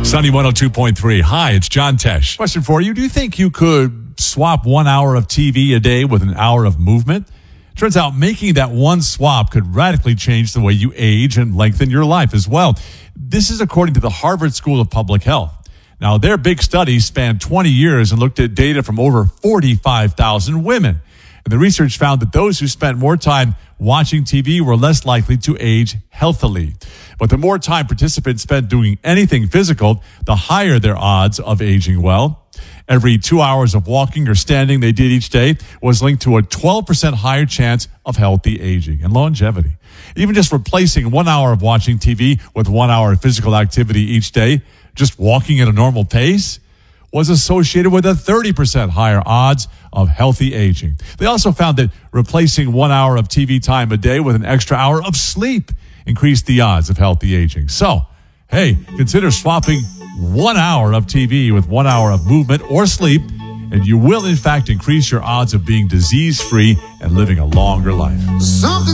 Sunny 102.3. Hi, it's John Tesh. Question for you. Do you think you could swap 1 hour of TV a day with an hour of movement? Turns out making that one swap could radically change the way you age and lengthen your life as well. This is according to the Harvard School of Public Health. Now, their big study spanned 20 years and looked at data from over 45,000 women. And the research found that those who spent more time watching TV were less likely to age healthily. But the more time participants spent doing anything physical, the higher their odds of aging well. Every 2 hours of walking or standing they did each day was linked to a 12% higher chance of healthy aging and longevity. Even just replacing 1 hour of watching TV with 1 hour of physical activity each day, just walking at a normal pace, was associated with a 30% higher odds of healthy aging. They also found that replacing 1 hour of TV time a day with an extra hour of sleep increased the odds of healthy aging. So, hey, consider swapping 1 hour of TV with 1 hour of movement or sleep, and you will, in fact, increase your odds of being disease-free and living a longer life.